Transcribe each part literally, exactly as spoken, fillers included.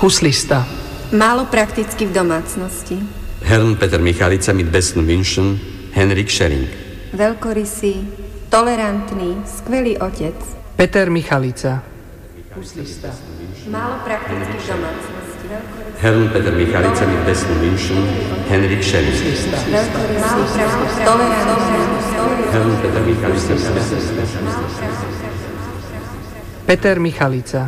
Huslista. Málo prakticky v domácnosti. Herrn Peter Michalica mit besten Wünschen, Henrik Schering. Veľkorysý, tolerantný, skvelý otec. Peter Michalica. Huslista. Málo prakticky v domácnosti. Herrn Peter Michalica mit besten Wünschen, Henrik Schering. Veľkorysý, málo prakticky, tolerantný. Herrn Peter Michalica. Peter Michalica.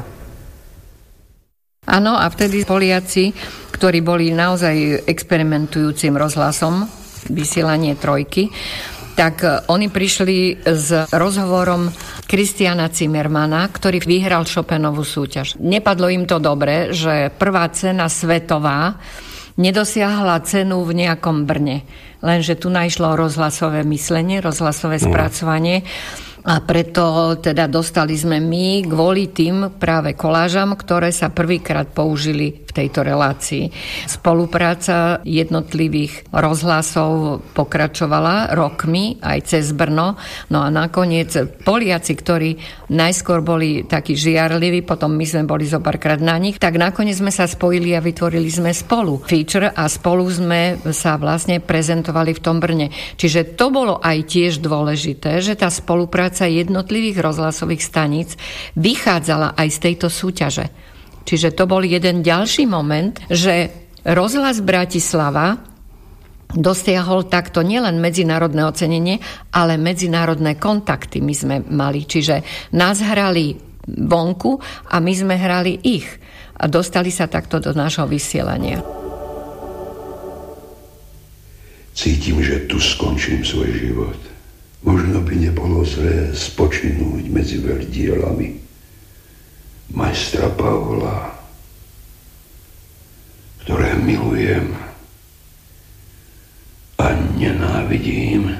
Áno, a vtedy Poliaci, ktorí boli naozaj experimentujúcim rozhlasom, vysielanie trojky, tak oni prišli s rozhovorom Christiana Zimmermana, ktorý vyhral Chopinovú súťaž. Nepadlo im to dobre, že prvá cena svetová nedosiahla cenu v nejakom Brne. Lenže tu našlo rozhlasové myslenie, rozhlasové spracovanie. A preto teda dostali sme my kvôli tým práve kolážam, ktoré sa prvýkrát použili v tejto relácii. Spolupráca jednotlivých rozhlasov pokračovala rokmi aj cez Brno. No a nakoniec Poliaci, ktorí najskôr boli takí žiarliví, potom my sme boli zo párkrát na nich, tak nakoniec sme sa spojili a vytvorili sme spolu feature a spolu sme sa vlastne prezentovali v tom Brne. Čiže to bolo aj tiež dôležité, že tá spolupráca jednotlivých rozhlasových staníc vychádzala aj z tejto súťaže. Čiže to bol jeden ďalší moment, že rozhlas Bratislava dosiahol takto nielen medzinárodné ocenenie, ale medzinárodné kontakty my sme mali. Čiže nás hrali vonku a my sme hrali ich. A dostali sa takto do nášho vysielania. Cítim, že tu skončím svoj život. Možno by nebolo zlé spočinúť medzi veľdielami majstra Pavla, ktoré milujem a nenávidím,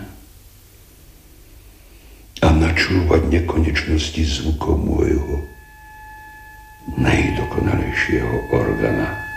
a načúvať nekonečnosti zvukov môjho najdokonalejšieho organa.